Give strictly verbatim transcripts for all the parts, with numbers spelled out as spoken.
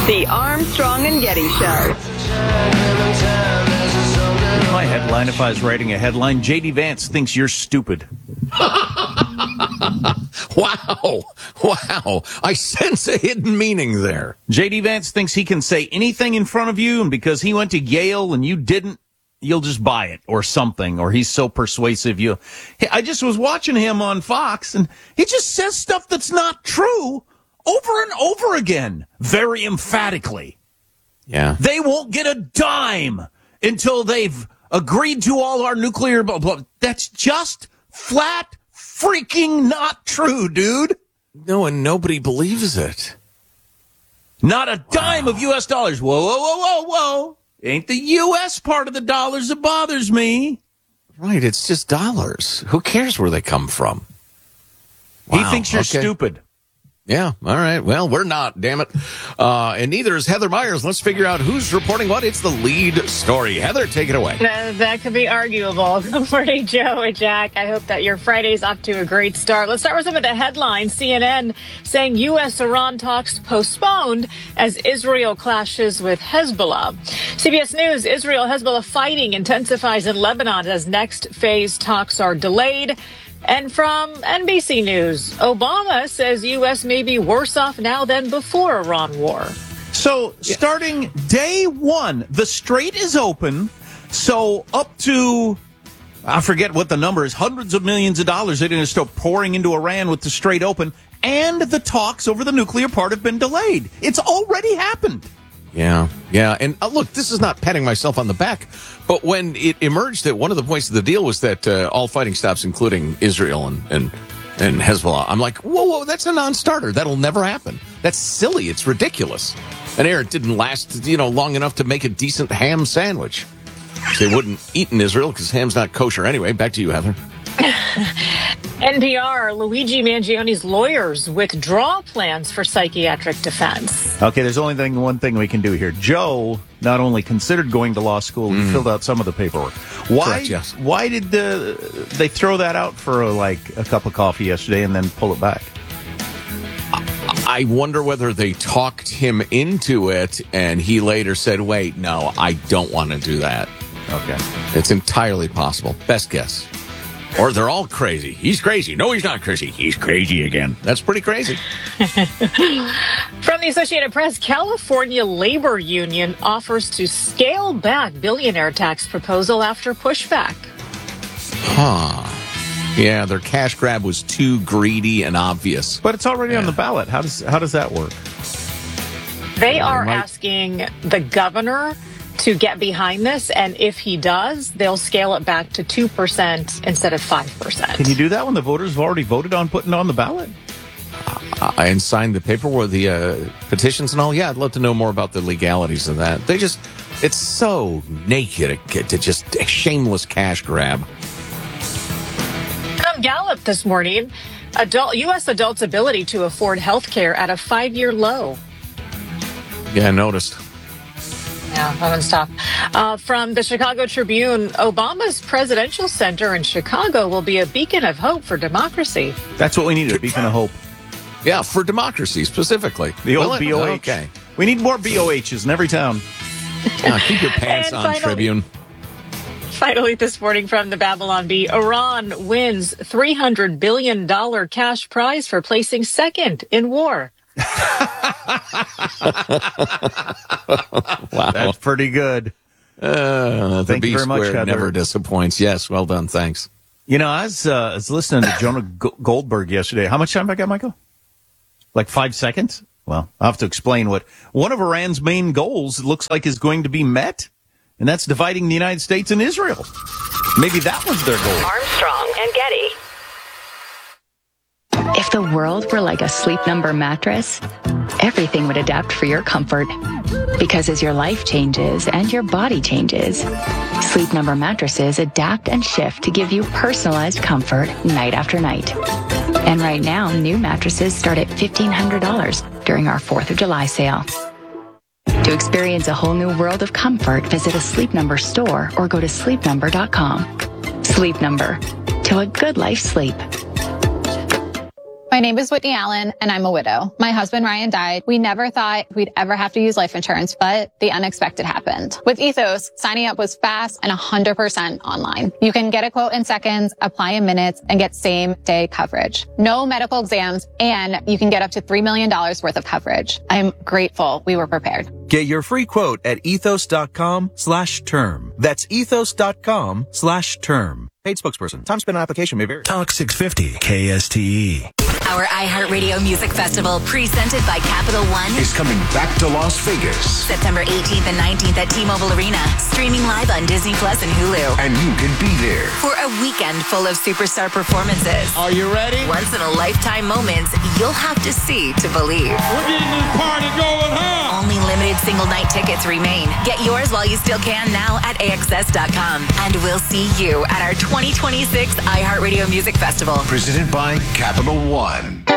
The Armstrong and Getty Show. My headline, if I was writing a headline, J D Vance thinks you're stupid. Wow. Wow. I sense a hidden meaning there. J D Vance thinks he can say anything in front of you, and because he went to Yale and you didn't, you'll just buy it or something, or he's so persuasive. You, I just was watching him on Fox, and he just says stuff that's not true over and over again, very emphatically. Yeah. They won't get a dime until they've agreed to all our nuclear blah, blah. That's just flat freaking not true, dude. No, and nobody believes it. Not a dime wow. of U S dollars. Whoa, whoa, whoa, whoa, whoa. Ain't the U S part of the dollars that bothers me. Right, it's just dollars. Who cares where they come from? Wow, he thinks you're okay. stupid. Yeah, all right. Well, we're not, damn it. Uh, and neither is Heather Myers. Let's figure out who's reporting what. It's the lead story. Heather, take it away. Uh, that could be arguable. Good morning, Joe and Jack. I hope that your Friday's off to a great start. Let's start with some of the headlines. C N N saying U S Iran talks postponed as Israel clashes with Hezbollah. C B S News, Israel-Hezbollah fighting intensifies in Lebanon as next phase talks are delayed. And from N B C News, Obama says U S may be worse off now than before Iran war. So starting day one, the strait is open. So up to, I forget what the number is, hundreds of millions of dollars they're going to start pouring into Iran with the strait open. And the talks over the nuclear part have been delayed. It's already happened. Yeah, yeah. And uh, look, this is not patting myself on the back, but when it emerged that one of the points of the deal was that uh, all fighting stops, including Israel and, and, and Hezbollah, I'm like, whoa, whoa, that's a non-starter. That'll never happen. That's silly. It's ridiculous. And here, it didn't last, you know, long enough to make a decent ham sandwich. They wouldn't eat in Israel because ham's not kosher anyway. Back to you, Heather. N P R, Luigi Mangioni's lawyers withdraw plans for psychiatric defense. Okay, there's only thing, one thing we can do here. Joe not only considered going to law school, he mm. filled out some of the paperwork. Why? Correct, yes. Why did the, they throw that out for a, like a cup of coffee yesterday and then pull it back? I wonder whether they talked him into it and he later said, wait, no, I don't want to do that. Okay. It's entirely possible. Best guess. Or they're all crazy. He's crazy. No, he's not crazy. He's crazy again. That's pretty crazy. From the Associated Press, California Labor Union offers to scale back billionaire tax proposal after pushback. Huh. Yeah, their cash grab was too greedy and obvious. But it's already yeah. on the ballot. How does how does that work? They are might... asking the governor to get behind this, and if he does, they'll scale it back to two percent instead of five percent. Can you do that when the voters have already voted on putting it on the ballot? Uh, and signed the paper with the uh, petitions and all? Yeah, I'd love to know more about the legalities of that. They just, it's so naked to just a shameless cash grab. From Gallup this morning, adult U S adults' ability to afford health care at a five-year low. Yeah, I noticed. Yeah, that one's tough. Uh, from the Chicago Tribune, Obama's presidential center in Chicago will be a beacon of hope for democracy. That's what we need, a beacon of hope. Yeah, for democracy specifically. The old well, B O H. Okay. We need more B O H's in every town. Yeah, keep your pants on, finally, Tribune. Finally this morning from the Babylon Bee, Iran wins three hundred billion dollars cash prize for placing second in war. Wow. That's pretty good. Uh, the Thank B you very much, squared Heather. never disappoints. Yes, well done. Thanks. You know, I was, uh, I was listening to Jonah G- Goldberg yesterday. How much time have I got, Michael? Like five seconds? Well, I'll have to explain what one of Iran's main goals looks like is going to be met, and that's dividing the United States and Israel. Maybe that was their goal. Armstrong and Getty. If the world were like a Sleep Number mattress, everything would adapt for your comfort. Because as your life changes and your body changes, Sleep Number mattresses adapt and shift to give you personalized comfort night after night. And right now, new mattresses start at fifteen hundred dollars during our fourth of July sale. To experience a whole new world of comfort, visit a Sleep Number store or go to sleep number dot com. Sleep Number. To a good life sleep. My My name is Whitney Allen, and I'm a widow. My husband, Ryan, died. We never thought we'd ever have to use life insurance, but the unexpected happened. With Ethos, signing up was fast and one hundred percent online. You can get a quote in seconds, apply in minutes, and get same-day coverage. No medical exams, and you can get up to three million dollars worth of coverage. I'm grateful we were prepared. Get your free quote at ethos.com slash term. That's ethos.com slash term. Paid spokesperson. Time spent on application may vary. Talk six fifty K S T E. Our iHeartRadio Music Festival, presented by Capital One, is coming back to Las Vegas. September eighteenth and nineteenth at T-Mobile Arena. Streaming live on Disney Plus and Hulu. And you can be there for a weekend full of superstar performances. Are you ready? Once in a lifetime moments you'll have to see to believe. We're getting this party going, huh? Only limited single night tickets remain. Get yours while you still can now at A X S dot com. And we'll see you at our twenty twenty-six iHeartRadio Music Festival. Presented by Capital One.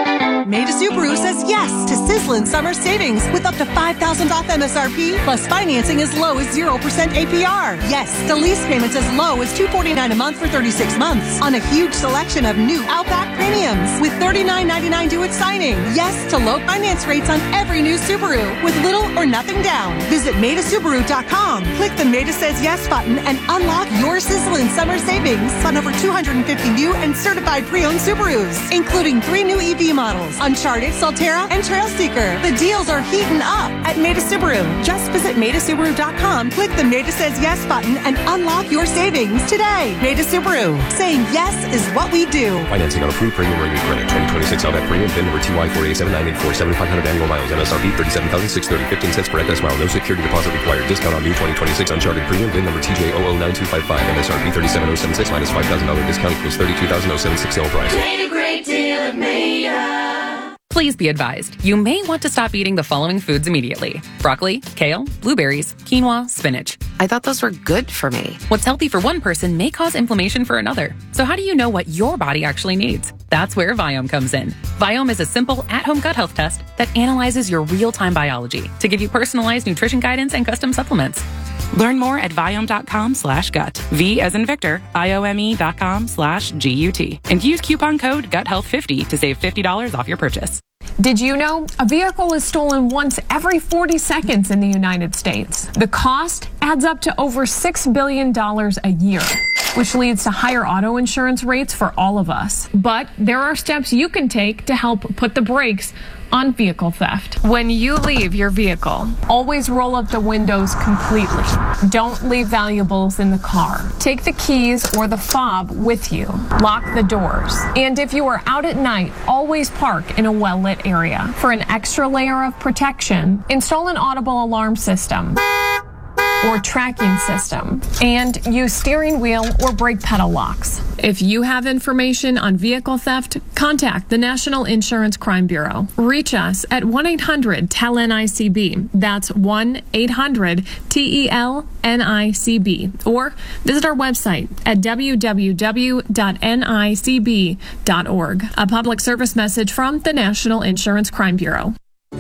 Maida Subaru says yes to sizzling summer savings with up to five thousand dollars off M S R P, plus financing as low as zero percent A P R. Yes, to lease payments as low as two hundred forty-nine dollars a month for thirty-six months on a huge selection of new Outback Premiums with thirty-nine ninety-nine due at signing. Yes, to low finance rates on every new Subaru with little or nothing down. Visit Maida Subaru dot com. Click the Maida Says Yes button and unlock your sizzling summer savings on over two hundred fifty new and certified pre-owned Subarus, including three new E V models, Uncharted, Solterra, and Trailseeker. The deals are heating up at Maida Subaru. Just visit Maida Subaru dot com, click the Maida Says Yes button, and unlock your savings today. Maida Subaru. Saying yes is what we do. Financing on approved premium rated credit. twenty twenty-six Outback Premium, VIN number T Y four eight seven nine eight four seven, five hundred annual miles. M S R P thirty-seven thousand six hundred thirty, fifteen cents per excess mile. No security deposit required. Discount on new twenty twenty-six Uncharted Premium, VIN number T J zero zero nine two five five. M S R P thirty-seven thousand seventy-six minus five thousand dollars discount equals thirty-two thousand seventy-six sale price. Made a great deal of Maida. Please be advised, you may want to stop eating the following foods immediately. Broccoli, kale, blueberries, quinoa, spinach. I thought those were good for me. What's healthy for one person may cause inflammation for another. So how do you know what your body actually needs? That's where Viome comes in. Viome is a simple at-home gut health test that analyzes your real-time biology to give you personalized nutrition guidance and custom supplements. Learn more at Viome.com slash gut. V as in Victor, I-O-M-E dot com slash G-U-T. And use coupon code gut health fifty to save fifty dollars off your purchase. Did you know a vehicle is stolen once every forty seconds in the United States? The cost adds up to over six billion dollars a year, which leads to higher auto insurance rates for all of us. But there are steps you can take to help put the brakes on vehicle theft. When you leave your vehicle, always roll up the windows completely. Don't leave valuables in the car. Take the keys or the fob with you. Lock the doors. And if you are out at night, always park in a well-lit area. For an extra layer of protection, install an audible alarm system or tracking system, and use steering wheel or brake pedal locks. If you have information on vehicle theft, contact the National Insurance Crime Bureau. Reach us at one eight hundred T E L N I C B. That's one eight hundred T E L N I C B. Or visit our website at w w w dot N I C B dot org. A public service message from the National Insurance Crime Bureau.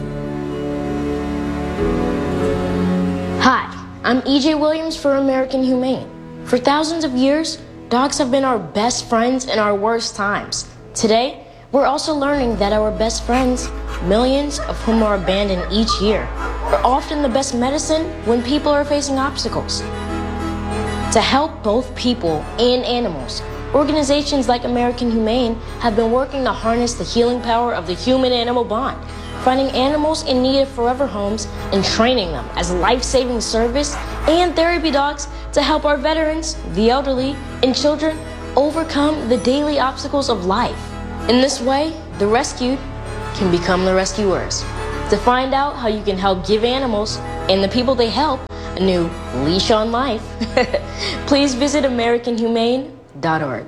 Hi. I'm E J Williams for American Humane. For thousands of years, dogs have been our best friends in our worst times. Today, we're also learning that our best friends, millions of whom are abandoned each year, are often the best medicine when people are facing obstacles. To help both people and animals, organizations like American Humane have been working to harness the healing power of the human-animal bond, finding animals in need of forever homes and training them as life-saving service and therapy dogs to help our veterans, the elderly, and children overcome the daily obstacles of life. In this way, the rescued can become the rescuers. To find out how you can help give animals and the people they help a new leash on life, please visit American Humane dot org.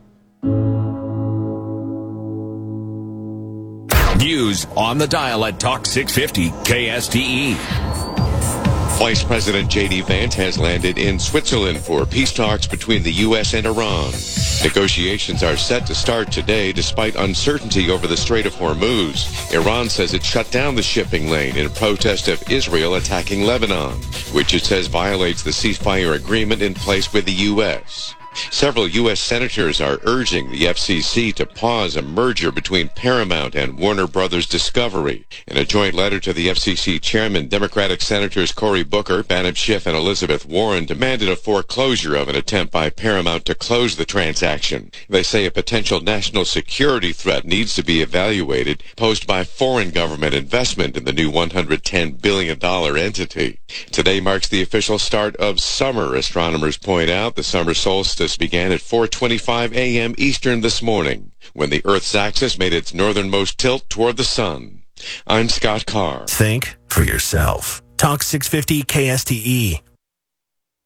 News on the dial at Talk six fifty K S T E. Vice President J D Vance has landed in Switzerland for peace talks between the U S and Iran. Negotiations are set to start today despite uncertainty over the Strait of Hormuz. Iran says it shut down the shipping lane in protest of Israel attacking Lebanon, which it says violates the ceasefire agreement in place with the U S. Several U S senators are urging the F C C to pause a merger between Paramount and Warner Brothers Discovery. In a joint letter to the F C C chairman, Democratic Senators Cory Booker, Bannon Schiff, and Elizabeth Warren demanded a foreclosure of an attempt by Paramount to close the transaction. They say a potential national security threat needs to be evaluated, posed by foreign government investment in the new one hundred ten billion dollars entity. Today marks the official start of summer. Astronomers point out the summer solstice began at four twenty-five a.m. Eastern this morning, when the Earth's axis made its northernmost tilt toward the sun. I'm Scott Carr. Think for yourself. Talk six fifty K S T E.